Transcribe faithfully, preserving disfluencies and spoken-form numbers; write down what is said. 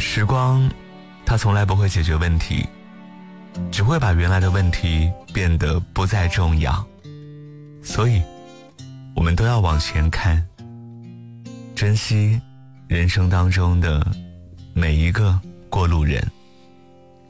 时光它从来不会解决问题，只会把原来的问题变得不再重要。所以我们都要往前看，珍惜人生当中的每一个过路人。